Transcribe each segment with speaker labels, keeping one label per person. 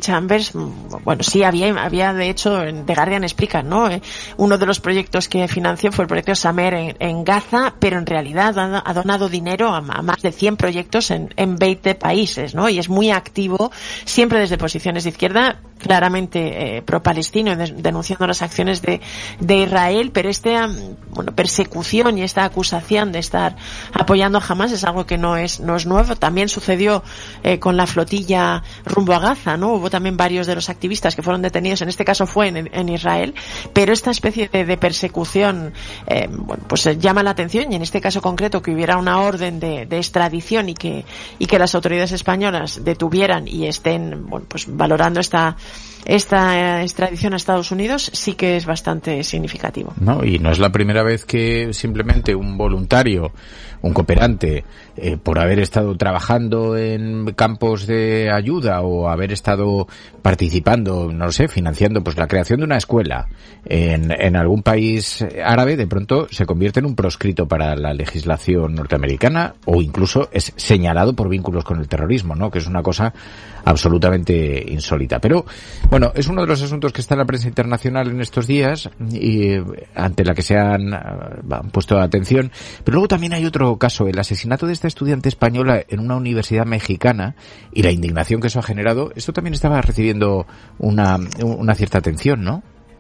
Speaker 1: Chambers, bueno, sí, había de hecho, The Guardian explica, ¿no? Uno de los proyectos que financió fue el proyecto Samer en Gaza, pero en realidad ha donado dinero a más de 100 proyectos en 20 países, ¿no? Y es muy activo, siempre desde posiciones de izquierda, claramente pro-palestino, denunciando las acciones de Israel, pero persecución y esta acusación de estar apoyando a Hamas es algo que no es nuevo. También sucedió con la flotilla rumbo a Gaza, ¿no? Hubo también varios de los activistas que fueron detenidos, en este caso fue en Israel, pero esta especie de persecución llama la atención, y en este caso concreto que hubiera una orden de extradición y que las autoridades españolas detuvieran y estén valorando esta extradición a Estados Unidos, sí que es bastante significativo.
Speaker 2: No, y no es la primera vez que simplemente un voluntario, un cooperante, por haber estado trabajando en campos de ayuda o haber estado participando, no lo sé, financiando pues la creación de una escuela en algún país árabe, de pronto se convierte en un proscrito para la legislación norteamericana, o incluso es señalado por vínculos con el terrorismo, ¿no? Que es una cosa absolutamente insólita. Pero bueno, es uno de los asuntos que está en la prensa internacional en estos días y ante la que se han puesto atención. Pero luego también hay otro caso, el asesinato de esta estudiante española en una universidad mexicana y la indignación que eso ha generado. Esto también estaba recibiendo una cierta atención, ¿no?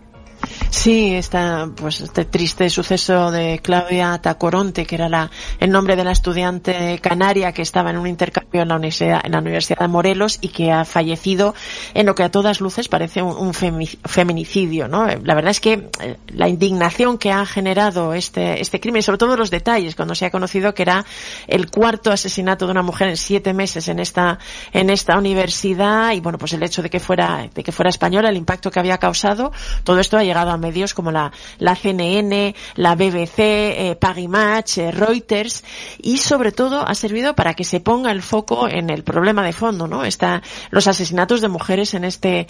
Speaker 1: Sí, este triste suceso de Claudia Tacoronte, que era el nombre de la estudiante canaria que estaba en un intercambio en la Universidad de Morelos y que ha fallecido en lo que a todas luces parece un feminicidio, ¿no? La verdad es que la indignación que ha generado este crimen, y sobre todo los detalles, cuando se ha conocido que era el cuarto asesinato de una mujer en 7 meses en esta universidad, y bueno, pues el hecho de que fuera española, el impacto que había causado, todo esto ha llegado a medios como la CNN, la BBC, Pagimach, Reuters, y sobre todo ha servido para que se ponga el foco en el problema de fondo, ¿no? Los asesinatos de mujeres en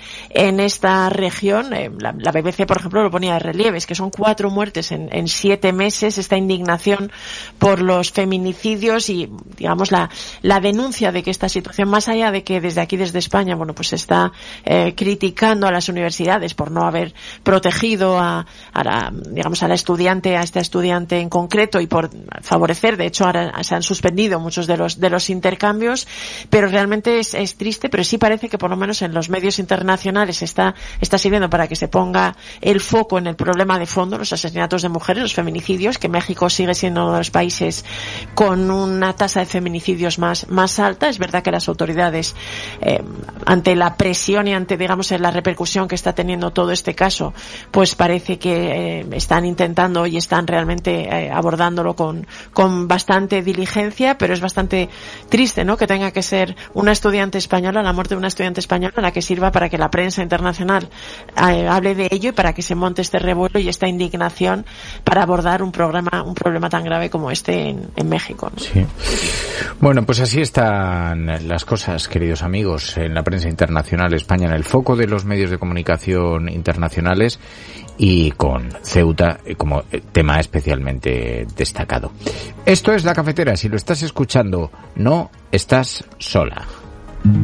Speaker 1: esta región. La BBC, por ejemplo, lo ponía de relieve, es que son 4 muertes en 7 meses, esta indignación por los feminicidios y, digamos, la denuncia de que esta situación, más allá de que desde aquí, desde España, bueno, pues se está criticando a las universidades por no haber protegido a esta estudiante en concreto y por favorecer, de hecho ahora se han suspendido muchos de los intercambios, pero realmente es triste, pero sí parece que por lo menos en los medios internacionales está sirviendo para que se ponga el foco en el problema de fondo, los asesinatos de mujeres, los feminicidios, que México sigue siendo uno de los países con una tasa de feminicidios más alta. Es verdad que las autoridades, ante la presión y ante, digamos, la repercusión que está teniendo todo este caso, pues parece que están intentando y están realmente abordándolo con bastante diligencia, pero es bastante triste, ¿no?, que tenga que ser una estudiante española, la muerte de una estudiante española, la que sirva para que la prensa internacional hable de ello y para que se monte este revuelo y esta indignación para abordar un problema tan grave como este en México, ¿no?
Speaker 2: Sí. Bueno, pues así están las cosas, queridos amigos, en la prensa internacional. España en el foco de los medios de comunicación internacionales y con Ceuta como tema especialmente destacado. Esto es La Cafetera. Si lo estás escuchando, no estás sola.